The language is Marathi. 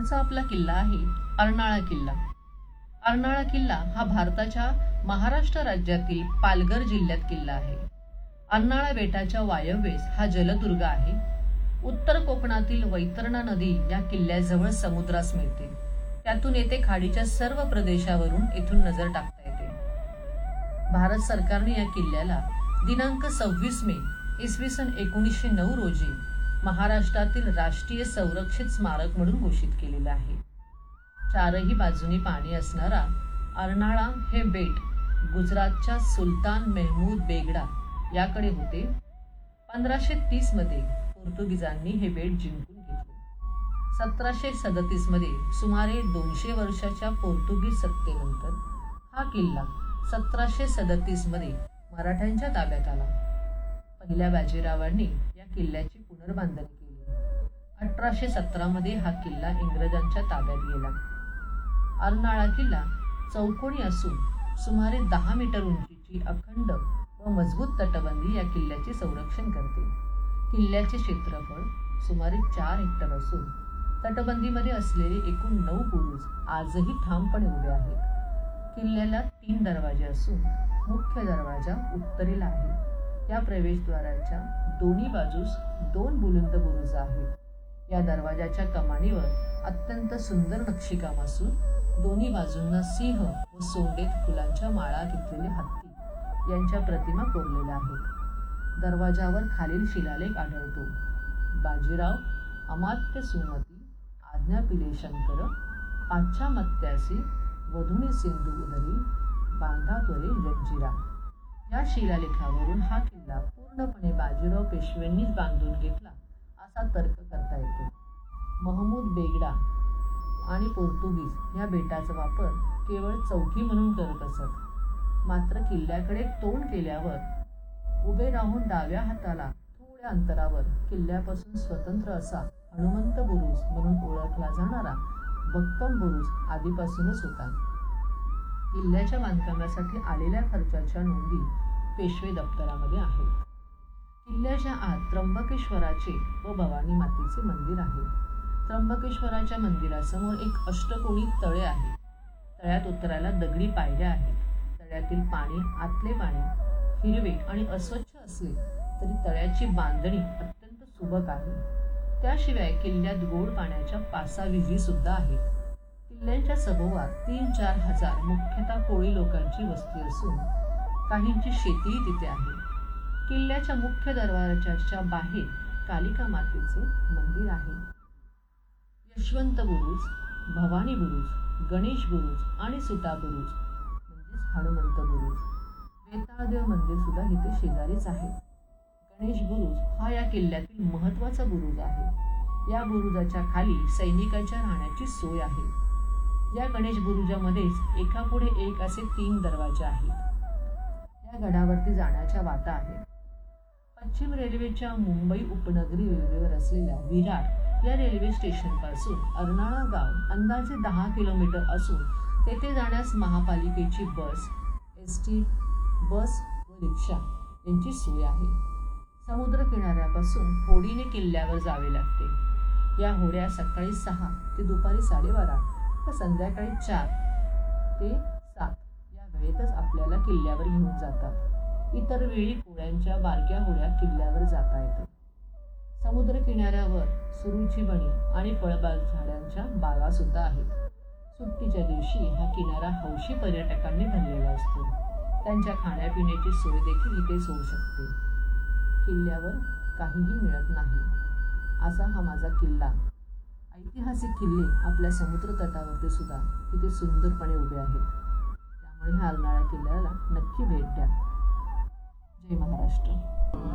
पुढचा आपला किल्ला आहे अर्नाळा किल्ला. अर्नाळा किल्ला हा भारताच्या महाराष्ट्र राज्यातील पालघर जिल्ह्यात किल्ला आहे. अर्नाळा बेटाच्या वायव्येस हा जलदुर्ग आहे. उत्तर कोकणातील वैतरणा नदी या किल्ल्याजवळ समुद्रास मिळते. त्यातून येथे खाडीच्या सर्व प्रदेशावरून येथून नजर टाकता येते. भारत सरकारने या किल्ल्याला दिनांक 26 मे इसवी सन 1909 रोजी महाराष्ट्रातील राष्ट्रीय संरक्षित स्मारक म्हणून घोषित केलेलं आहे. चारही बाजूनी पाणी असणारा अर्नाळा हे बेट गुजरातच्या सुलतान मेहमूद बेगडा याकडे होते. 1530 मध्ये पोर्तुगीजांनी हे बेट जिंकून घेतले. 1737 मध्ये सुमारे 200 वर्षाच्या पोर्तुगीज सत्तेनंतर हा किल्ला 1737 मध्ये मराठ्यांच्या ताब्यात आला. पहिल्या बाजीरावांनी या किल्ल्याची पुनर्बांधणी केली. 1817 मध्ये हा किल्ला इंग्रजांच्या ताब्यात गेला. अर्नाळा किल्ला चौकोनी असून सुमारे 10 मीटर उंचीची अखंड व मजबूत तटबंदी या किल्ल्याचे संरक्षण करते. किल्ल्याचे क्षेत्रफळ सुमारे 4 हेक्टर असून तटबंदीमध्ये असलेले एकूण 9 बुरुज आजही ठामपणे उभे आहेत. किल्ल्याला 3 दरवाजे असून मुख्य दरवाजा उत्तरेला आहे. या प्रवेशद्वाराच्या दोन्ही बाजूस 2 बुलंद बुरुज आहेत. या दरवाजाच्या कमानीवर अत्यंत सुंदर नक्षीकाम असून दोन्ही बाजूंना सिंह व सोंडेत फुलांच्या माळा घेतलेले हत्ती यांच्या प्रतिमा कोरलेल्या आहेत. दरवाजावर खालील शिलालेख आढळतो: बाजीराव अमात्य सुमती आज्ञा पिले शंकर पाश्चामत्यासी वधुनी सिंधू उदरी बांधा त्वरे जंजिरा. या शिलालेखावरून हा किल्ला पूर्णपणे बाजीराव पेशव्यांनीच बांधून घेतला असा तर्क करता येतो. महमूद बेगडा आणि पोर्तुगीज या बेटाचा वापर केवळ चौकी म्हणून करत असत. मात्र किल्ल्याकडे तोंड केल्यावर उभे राहून डाव्या हाताला थोड्या अंतरावर किल्ल्यापासून स्वतंत्र असा हनुमंत बुरुज म्हणून ओळखला जाणारा बक्कम बुरुज आधीपासूनच होता. किल्ल्याच्या बांधकामासाठी आलेल्या खर्चाच्या नोंदी पेशवे दप्तरामध्ये आहेत. किल्ल्याच्या आत त्र्यंबकेश्वराचे व भवानी मातेचे मंदिर आहे. त्र्यंबकेश्वराच्या मंदिरासमोर एक अष्टकोनी तळे आहे. तळ्यात उतरायला दगडी पायऱ्या आहेत. तळ्यातील पाणी आतले पाणी हिरवे आणि अस्वच्छ असले तरी तळ्याची बांधणी अत्यंत सुबक आहे. त्याशिवाय किल्ल्यात गोड पाण्याच्या 5 विहिरी सुद्धा आहेत. किल्ल्याच्या सभोवार 3-4 हजार मुख्यतः कोळी लोकांची वस्ती असून काहींची शेतीही तिथे आहे. किल्ल्याच्या मुख्य दरवाजाच्या बाहेर कालिका मातेचे मंदिर आहे. यशवंत बुरुज, भवानी बुरुज, गणेश बुरुज आणि सुटा बुरुज म्हणजेच हनुमंत बुरुज, वेताळदेव मंदिर सुद्धा इथे शेजारीच आहे. गणेश बुरुज हा या किल्ल्यातील महत्त्वाचा बुरुज आहे. या बुरुजाच्या खाली सैनिकांच्या राहण्याची सोय आहे. या गणेश बुरुजामध्येच एकापुढे एक असे 3 दरवाजे आहेत. या गडावरती जाण्याच्या वाटा आहेत. पश्चिम रेल्वेच्या मुंबई उपनगरी रेल्वेवर असलेल्या विरार या रेल्वे स्टेशनपासून अर्नाळा गाव अंदाजे 10 किलोमीटर असून तेथे जाण्यास महापालिकेची बस, एसटी बस व रिक्षा यांची सोय आहे. समुद्र किनाऱ्यापासून होडीने किल्ल्यावर जावे लागते. या होड्या सकाळी 6 ते दुपारी 12:30 व संध्याकाळी 4 ते 7 या वेळेतच आपल्याला किल्ल्यावर घेऊन जातात. इतर वेळी कोळ्यांच्या बारक्या होड्या किल्ल्यावर जाता येतात. समुद्र किनाऱ्यावर सुरूची बनी आणि फळबाग झाडांच्या बागा सुद्धा आहेत. सुट्टीच्या दिवशी हा किनारा हौशी पर्यटकांनी भरलेला असतो. त्यांच्या खाण्यापिण्याची सोय देखील इथेच होऊ शकते. किल्ल्यावर काहीही मिळत नाही असा हा माझा किल्ला. ऐतिहासिक किल्ले आपल्या समुद्र तटावरती सुद्धा तिथे सुंदरपणे उभे आहेत. त्यामुळे ह्या अर्नाळा किल्ल्याला नक्की भेट द्या. जय महाराष्ट्र.